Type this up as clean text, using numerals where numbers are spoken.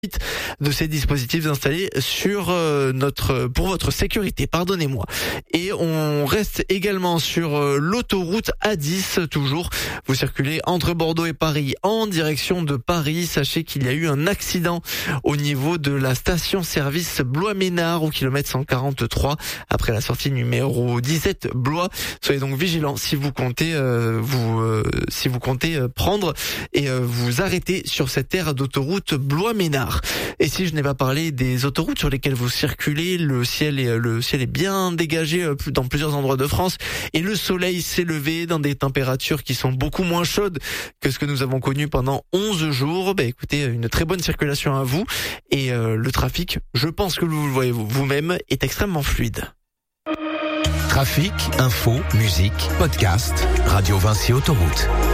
de ces dispositifs installés sur pour votre sécurité, pardonnez-moi. Et on reste également sur l'autoroute A10 toujours. Vous circulez entre Bordeaux et Paris en direction de Paris. Sachez qu'il y a eu un accident au niveau de la station-service Blois-Ménard au kilomètre 143 après la sortie numéro 17 Blois. Soyez donc vigilants si vous comptez prendre et vous arrêter sur cette aire d'autoroute Blois-Ménard. Et si je n'ai pas parlé des autoroutes sur lesquelles vous circulez, le ciel est bien dégagé dans plusieurs endroits de France et le soleil s'est levé dans des températures qui sont beaucoup moins chaudes que ce que nous avons connu pendant 11 jours. Écoutez, une très bonne circulation à vous et le trafic, je pense que vous le voyez vous-même, est extrêmement fluide. Trafic, info, musique, podcast, Radio Vinci Autoroute.